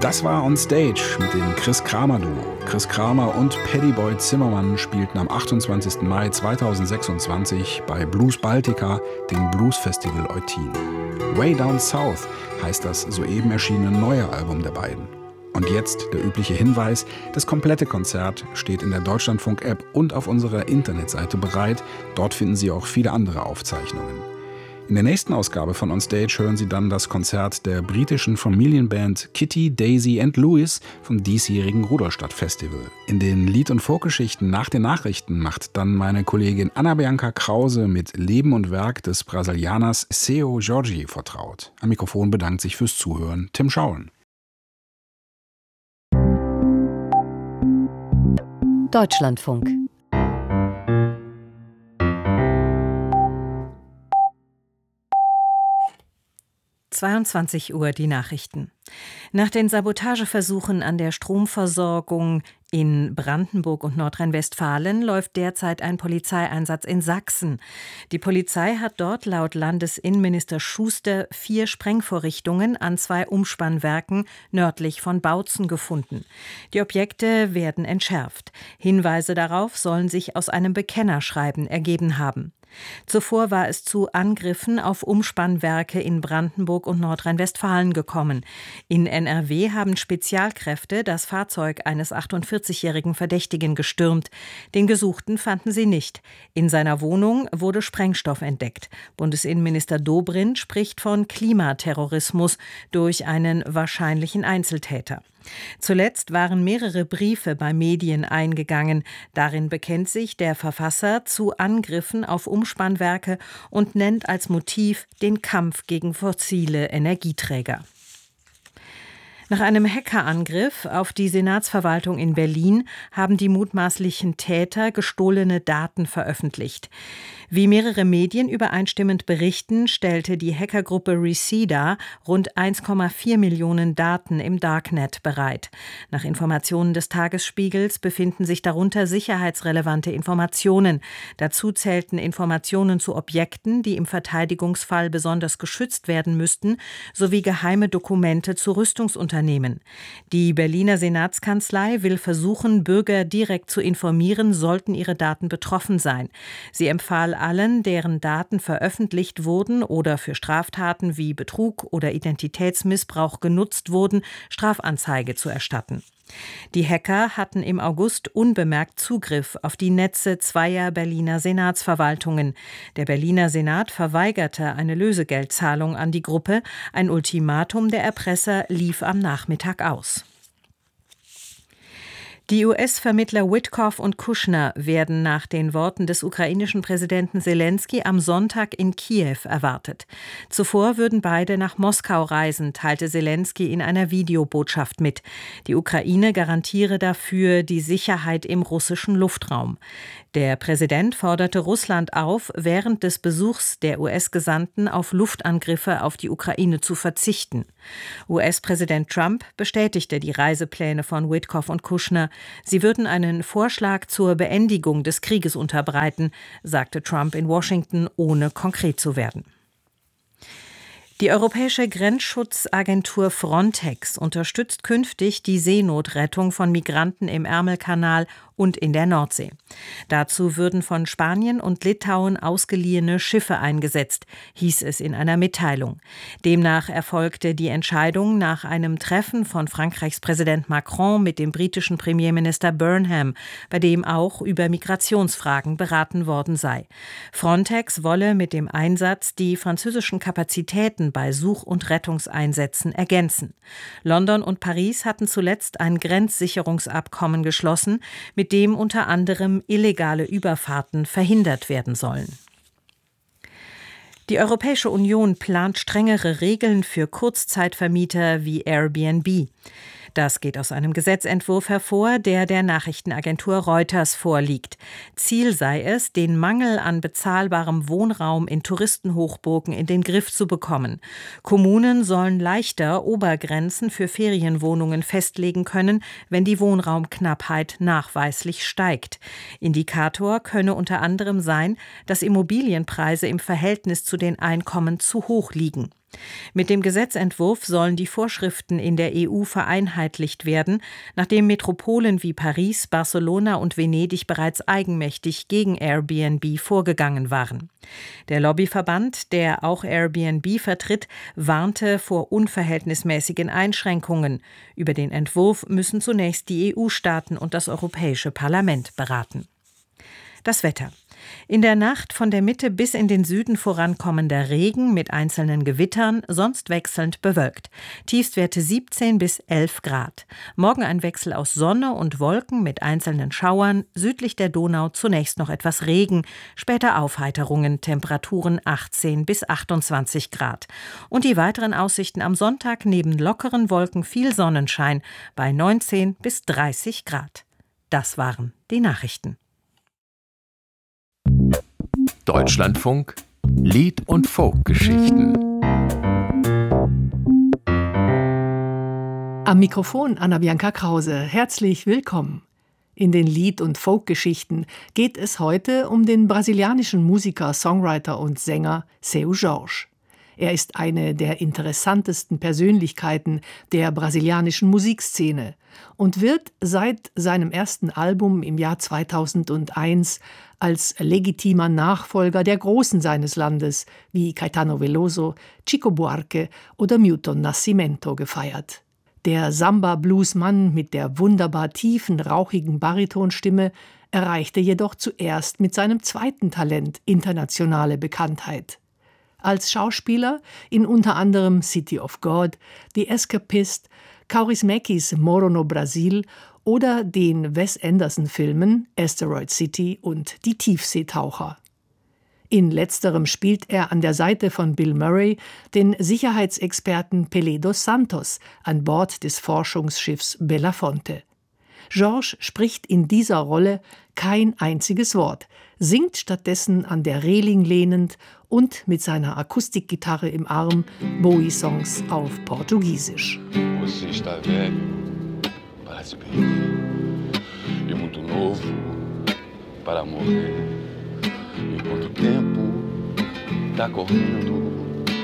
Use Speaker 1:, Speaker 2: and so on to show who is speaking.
Speaker 1: Das war On Stage mit dem Chris Kramer-Duo. Chris Kramer und Paddy Boy Zimmermann spielten am 28. Mai 2026 bei Blues Baltica, dem Blues Festival Eutin. Way Down South heißt das soeben erschienene neue Album der beiden. Und jetzt der übliche Hinweis, das komplette Konzert steht in der Deutschlandfunk-App und auf unserer Internetseite bereit. Dort finden Sie auch viele andere Aufzeichnungen. In der nächsten Ausgabe von On Stage hören Sie dann das Konzert der britischen Familienband Kitty, Daisy and Louis vom diesjährigen Rudolstadt Festival. In den Lied- und Folkgeschichten nach den Nachrichten macht dann meine Kollegin Anna-Bianca Krause mit Leben und Werk des Brasilianers Seu Jorge vertraut. Am Mikrofon bedankt sich fürs Zuhören Tim Schaulen.
Speaker 2: Deutschlandfunk. 22 Uhr die Nachrichten. Nach den Sabotageversuchen an der Stromversorgung in Brandenburg und Nordrhein-Westfalen läuft derzeit ein Polizeieinsatz in Sachsen. Die Polizei hat dort laut Landesinnenminister Schuster 4 Sprengvorrichtungen an 2 Umspannwerken nördlich von Bautzen gefunden. Die Objekte werden entschärft. Hinweise darauf sollen sich aus einem Bekennerschreiben ergeben haben. Zuvor war es zu Angriffen auf Umspannwerke in Brandenburg und Nordrhein-Westfalen gekommen. In NRW haben Spezialkräfte das Fahrzeug eines 48-jährigen Verdächtigen gestürmt. Den Gesuchten fanden sie nicht. In seiner Wohnung wurde Sprengstoff entdeckt. Bundesinnenminister Dobrindt spricht von Klimaterrorismus durch einen wahrscheinlichen Einzeltäter. Zuletzt waren mehrere Briefe bei Medien eingegangen. Darin bekennt sich der Verfasser zu Angriffen auf Umspannwerke und nennt als Motiv den Kampf gegen fossile Energieträger. Nach einem Hackerangriff auf die Senatsverwaltung in Berlin haben die mutmaßlichen Täter gestohlene Daten veröffentlicht. Wie mehrere Medien übereinstimmend berichten, stellte die Hackergruppe Reseda rund 1,4 Millionen Daten im Darknet bereit. Nach Informationen des Tagesspiegels befinden sich darunter sicherheitsrelevante Informationen. Dazu zählten Informationen zu Objekten, die im Verteidigungsfall besonders geschützt werden müssten, sowie geheime Dokumente zu Rüstungsunternehmen. Die Berliner Senatskanzlei will versuchen, Bürger direkt zu informieren, sollten ihre Daten betroffen sein. Sie empfahl allen, deren Daten veröffentlicht wurden oder für Straftaten wie Betrug oder Identitätsmissbrauch genutzt wurden, Strafanzeige zu erstatten. Die Hacker hatten im August unbemerkt Zugriff auf die Netze 2 Berliner Senatsverwaltungen. Der Berliner Senat verweigerte eine Lösegeldzahlung an die Gruppe. Ein Ultimatum der Erpresser lief am Nachmittag aus. Die US-Vermittler Witkoff und Kushner werden nach den Worten des ukrainischen Präsidenten Selenskyj am Sonntag in Kiew erwartet. Zuvor würden beide nach Moskau reisen, teilte Selenskyj in einer Videobotschaft mit. Die Ukraine garantiere dafür die Sicherheit im russischen Luftraum. Der Präsident forderte Russland auf, während des Besuchs der US-Gesandten auf Luftangriffe auf die Ukraine zu verzichten. US-Präsident Trump bestätigte die Reisepläne von Witkoff und Kushner. Sie würden einen Vorschlag zur Beendigung des Krieges unterbreiten, sagte Trump in Washington, ohne konkret zu werden. Die Europäische Grenzschutzagentur Frontex unterstützt künftig die Seenotrettung von Migranten im Ärmelkanal und in der Nordsee. Dazu würden von Spanien und Litauen ausgeliehene Schiffe eingesetzt, hieß es in einer Mitteilung. Demnach erfolgte die Entscheidung nach einem Treffen von Frankreichs Präsident Macron mit dem britischen Premierminister Burnham, bei dem auch über Migrationsfragen beraten worden sei. Frontex wolle mit dem Einsatz die französischen Kapazitäten bei Such- und Rettungseinsätzen ergänzen. London und Paris hatten zuletzt ein Grenzsicherungsabkommen geschlossen, mit dem unter anderem illegale Überfahrten verhindert werden sollen. Die Europäische Union plant strengere Regeln für Kurzzeitvermieter wie Airbnb. Das geht aus einem Gesetzentwurf hervor, der Nachrichtenagentur Reuters vorliegt. Ziel sei es, den Mangel an bezahlbarem Wohnraum in Touristenhochburgen in den Griff zu bekommen. Kommunen sollen leichter Obergrenzen für Ferienwohnungen festlegen können, wenn die Wohnraumknappheit nachweislich steigt. Indikator könne unter anderem sein, dass Immobilienpreise im Verhältnis zu den Einkommen zu hoch liegen. Mit dem Gesetzentwurf sollen die Vorschriften in der EU vereinheitlicht werden, nachdem Metropolen wie Paris, Barcelona und Venedig bereits eigenmächtig gegen Airbnb vorgegangen waren. Der Lobbyverband, der auch Airbnb vertritt, warnte vor unverhältnismäßigen Einschränkungen. Über den Entwurf müssen zunächst die EU-Staaten und das Europäische Parlament beraten. Das Wetter. In der Nacht von der Mitte bis in den Süden vorankommender Regen mit einzelnen Gewittern, sonst wechselnd bewölkt. Tiefstwerte 17 bis 11 Grad. Morgen ein Wechsel aus Sonne und Wolken mit einzelnen Schauern, südlich der Donau zunächst noch etwas Regen, später Aufheiterungen, Temperaturen 18 bis 28 Grad. Und die weiteren Aussichten am Sonntag neben lockeren Wolken viel Sonnenschein bei 19 bis 30 Grad. Das waren die Nachrichten.
Speaker 3: Deutschlandfunk Lied- und Folkgeschichten.
Speaker 4: Am Mikrofon Anna-Bianca Krause. Herzlich willkommen. In den Lied- und Folkgeschichten geht es heute um den brasilianischen Musiker, Songwriter und Sänger Seu Jorge. Er ist eine der interessantesten Persönlichkeiten der brasilianischen Musikszene und wird seit seinem ersten Album im Jahr 2001 als legitimer Nachfolger der Großen seines Landes wie Caetano Veloso, Chico Buarque oder Milton Nascimento gefeiert. Der Samba-Blues-Mann mit der wunderbar tiefen, rauchigen Baritonstimme erreichte jedoch zuerst mit seinem zweiten Talent internationale Bekanntheit. Als Schauspieler in unter anderem City of God, The Escapist, Kaurismäkis Moro no Brasil oder den Wes Anderson-Filmen Asteroid City und Die Tiefseetaucher. In letzterem spielt er an der Seite von Bill Murray den Sicherheitsexperten Pelé dos Santos an Bord des Forschungsschiffs Belafonte. Jorge spricht in dieser Rolle kein einziges Wort, singt stattdessen an der Reling lehnend und mit seiner Akustikgitarre im Arm Bowie-Songs auf Portugiesisch.
Speaker 5: Você está velho para se perder e muito novo para morrer. E quanto tempo tá correndo